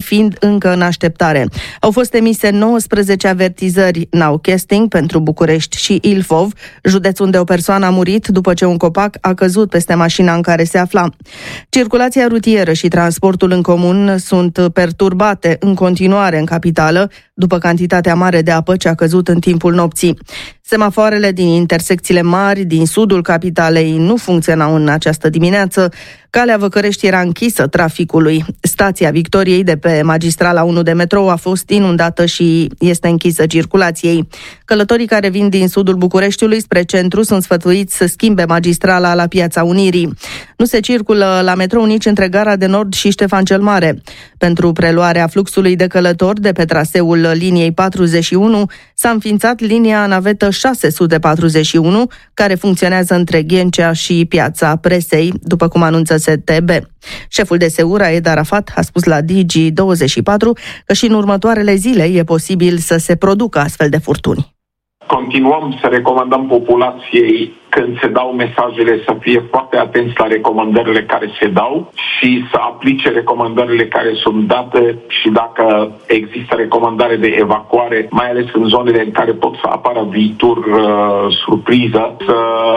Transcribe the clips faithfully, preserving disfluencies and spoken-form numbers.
fiind încă în așteptare. Au fost emise nouăsprezece avertizări nowcasting pentru București și Ilfov, județ unde o persoană a murit după ce un copac a căzut peste mașina în care se afla. Circulația rutieră și transportul în comun sunt perturbate în continuare în capitală, după cantitatea mare de apă ce a căzut în timpul nopții. Semafoarele din intersecțiile mari din sudul capitalei nu funcționau în această dimineață. Calea Văcărești era închisă traficului. Stația Victoriei de pe magistrala unu de metrou a fost inundată și este închisă circulației. Călătorii care vin din sudul Bucureștiului spre centru sunt sfătuiți să schimbe magistrala la Piața Unirii. Nu se circulă la metrou nici între Gara de Nord și Ștefan cel Mare. Pentru preluarea fluxului de călători de pe traseul liniei patruzeci și unu s-a înființat linia navetă șase sute patruzeci și unu, care funcționează între Ghencea și Piața Presei, după cum anunță S T B. Șeful de SEURA, Ed Arafat, a spus la Digi douăzeci și patru că și în următoarele zile e posibil să se producă astfel de furtuni. Continuăm să recomandăm populației, când se dau mesajele, să fie foarte atenți la recomandările care se dau și să aplice recomandările care sunt date și dacă există recomandare de evacuare, mai ales în zonele în care pot să apară viituri uh, surpriză, să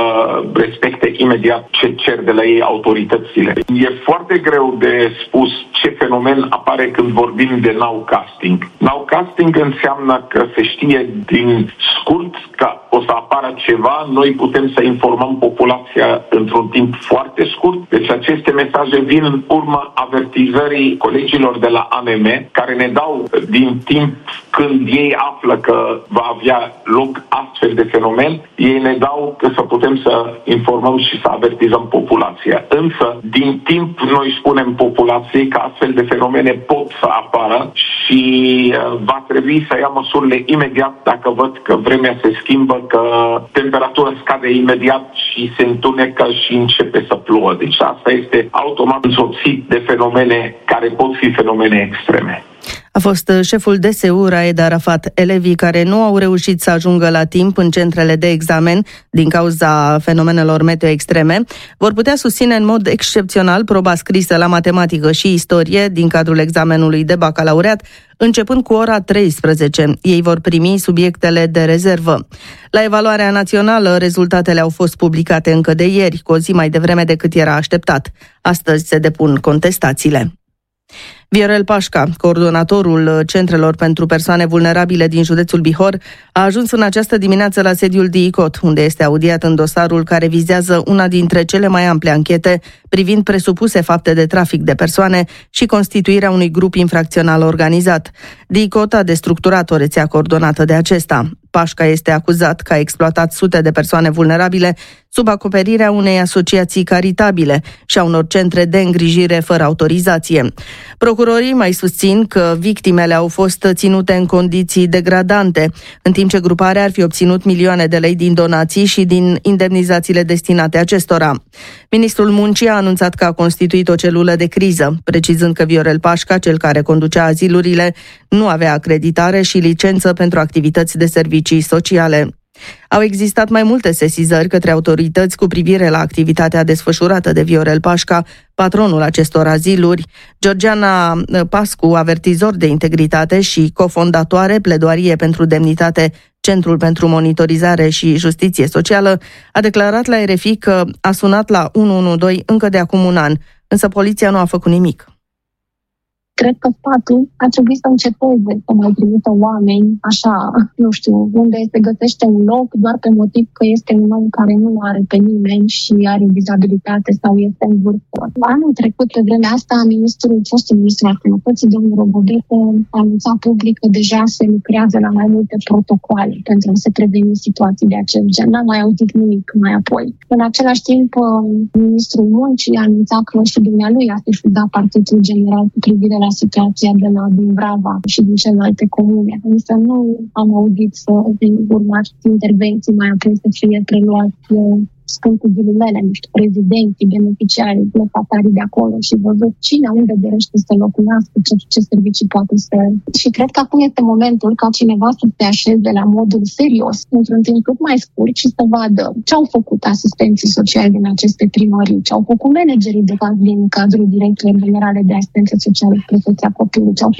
respecte imediat ce cer de la ei autoritățile. E foarte greu de spus ce fenomen apare când vorbim de nowcasting. Nowcasting înseamnă că se știe din scurt că o să apară ceva, noi putem să informăm populația într-un timp foarte scurt. Deci aceste mesaje vin în urma avertizării colegilor de la A M M, care ne dau din timp când ei află că va avea loc astfel de fenomen, ei ne dau că să putem să informăm și să avertizăm populația. Însă, din timp, noi spunem populației că astfel de fenomene pot să apară și va trebui să ia măsurile imediat dacă văd că vremea se schimbă, că temperatura scade imediat și se întunecă și începe să plouă. Deci asta este automat însoțit de fenomene care pot fi fenomene extreme. A fost șeful D S U, Raed Arafat. Elevii care nu au reușit să ajungă la timp în centrele de examen din cauza fenomenelor meteo extreme vor putea susține în mod excepțional proba scrisă la matematică și istorie din cadrul examenului de bacalaureat, începând cu ora treisprezece. Ei vor primi subiectele de rezervă. La evaluarea națională, rezultatele au fost publicate încă de ieri, cu o zi mai devreme decât era așteptat. Astăzi se depun contestațiile. Viorel Pașca, coordonatorul centrelor pentru persoane vulnerabile din județul Bihor, a ajuns în această dimineață la sediul D I C O T, unde este audiat în dosarul care vizează una dintre cele mai ample anchete privind presupuse fapte de trafic de persoane și constituirea unui grup infracțional organizat. D I C O T a destructurat o rețea coordonată de acesta. Pașca este acuzat că a exploatat sute de persoane vulnerabile sub acoperirea unei asociații caritabile și a unor centre de îngrijire fără autorizație. Procurorii mai susțin că victimele au fost ținute în condiții degradante, în timp ce gruparea ar fi obținut milioane de lei din donații și din indemnizațiile destinate acestora. Ministrul Muncii a anunțat că a constituit o celulă de criză, precizând că Viorel Pașca, cel care conducea azilurile, nu avea acreditare și licență pentru activități de servicii sociale. Au existat mai multe sesizări către autorități cu privire la activitatea desfășurată de Viorel Pașca, patronul acestor aziluri. Georgiana Pascu, avertizor de integritate și cofondatoare Pledoarie pentru Demnitate, Centrul pentru Monitorizare și Justiție Socială, a declarat la R F I că a sunat la unu unu doi încă de acum un an, însă poliția nu a făcut nimic. Cred că statul ar trebui să înceteze să mai trimită oameni așa, nu știu, unde se găsește un loc doar pe motiv că este un om care nu are pe nimeni și are dizabilitate sau este în vârstă. Anul trecut, pe vremea asta, ministrul, fostul ministru al Sănătății, domnul Robodetă, a anunțat public că deja se lucrează la mai multe protocoale pentru a se preveni situații de acest gen. N-am mai auzit nimic mai apoi. În același timp, ministrul Muncii a anunțat că și dumnealui a sesizat Partidul General cu privire la situația de la din Brava și din celelalte comune. Însă nu am auzit să urmați intervenții mai apoi să fie preluați, spun cu ghilimele, nu știu, prezidenții, beneficiarii, locatarii de acolo și văzut cine unde dorește să locuiască, ce, ce servicii poate să... Și cred că acum este momentul ca cineva să se așeze la modul serios, într-un timp cât mai scurt și să vadă ce au făcut asistenții sociali din aceste primării, ce au făcut managerii de caz din cadrul Direcției Generale de Asistență Socială și Protecția Copilului, ce au